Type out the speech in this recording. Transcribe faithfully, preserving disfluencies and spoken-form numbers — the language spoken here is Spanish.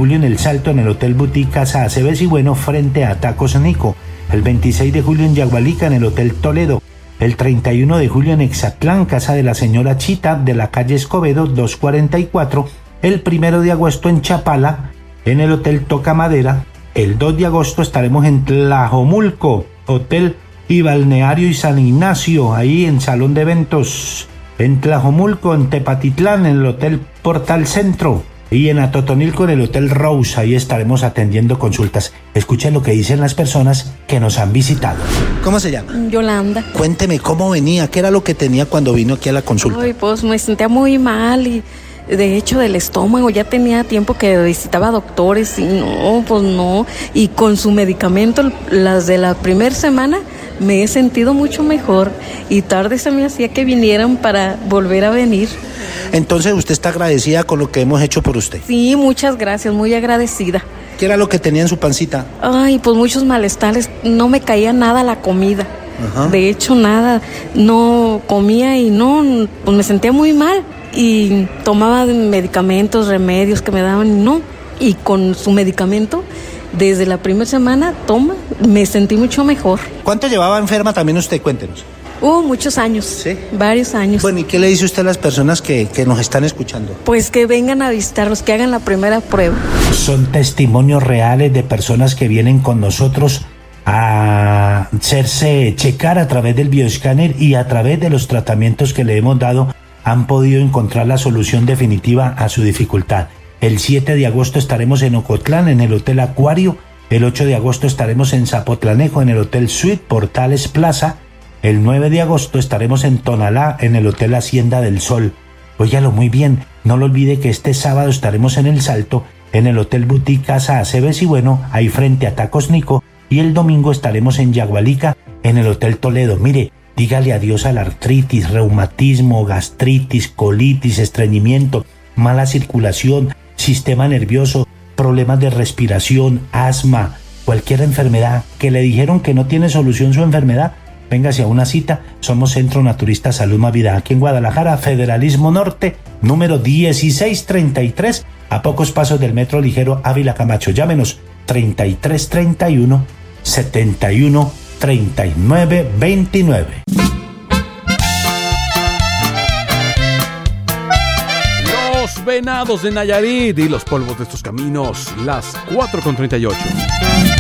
julio en El Salto, en el Hotel Boutique Casa Aceves y Bueno, frente a Tacos Nico. El veintiséis de julio en Yagualica, en el Hotel Toledo. El treinta y uno de julio en Exatlán, casa de la señora Chita, de la calle Escobedo, doscientos cuarenta y cuatro. El primero de agosto en Chapala, en el Hotel Toca Madera. El dos de agosto estaremos en Tlajomulco, Hotel y Balneario y San Ignacio, ahí en Salón de Eventos. En Tlajomulco, en Tepatitlán, en el Hotel Portal Centro. Y en Atotonilco, en el Hotel Rose, ahí estaremos atendiendo consultas. Escuchen lo que dicen las personas que nos han visitado. ¿Cómo se llama? Yolanda. Cuénteme cómo venía, qué era lo que tenía cuando vino aquí a la consulta. Ay, pues me sentía muy mal y de hecho del estómago, ya tenía tiempo que visitaba doctores y no, pues no. Y con su medicamento, las de la primera semana, me he sentido mucho mejor y tarde se me hacía que vinieran para volver a venir. Entonces, ¿usted está agradecida con lo que hemos hecho por usted? Sí, muchas gracias, muy agradecida. ¿Qué era lo que tenía en su pancita? Ay, pues muchos malestares, no me caía nada la comida. Ajá. De hecho, nada, no comía y no, pues me sentía muy mal. Y tomaba medicamentos, remedios que me daban y no. Y con su medicamento, desde la primera semana, toma, me sentí mucho mejor. ¿Cuánto llevaba enferma también usted? Cuéntenos. Uh, muchos años. ¿Sí? Varios años. Bueno, ¿y qué le dice usted a las personas que, que nos están escuchando? Pues que vengan a visitarlos, que hagan la primera prueba. Son testimonios reales de personas que vienen con nosotros a hacerse checar a través del bioescáner y a través de los tratamientos que le hemos dado han podido encontrar la solución definitiva a su dificultad. El siete de agosto estaremos en Ocotlán, en el Hotel Acuario. El ocho de agosto estaremos en Zapotlanejo, en el Hotel Suite Portales Plaza. El nueve de agosto estaremos en Tonalá, en el Hotel Hacienda del Sol. Óyalo muy bien, no lo olvide que este sábado estaremos en El Salto, en el Hotel Boutique Casa Aceves y Bueno, ahí frente a Tacos Nico. Y el domingo estaremos en Yagualica, en el Hotel Toledo. Mire, dígale adiós a la artritis, reumatismo, gastritis, colitis, estreñimiento, mala circulación, sistema nervioso, problemas de respiración, asma, cualquier enfermedad que le dijeron que no tiene solución su enfermedad. Véngase a una cita, somos Centro Naturista Salud Más Vida, aquí en Guadalajara, Federalismo Norte, número dieciséis treinta y tres, a pocos pasos del Metro Ligero Ávila Camacho. Llámenos treinta y tres treinta y uno, setenta y uno, treinta y nueve veintinueve. Los venados de Nayarit y los polvos de estos caminos, las cuatro con treinta y ocho.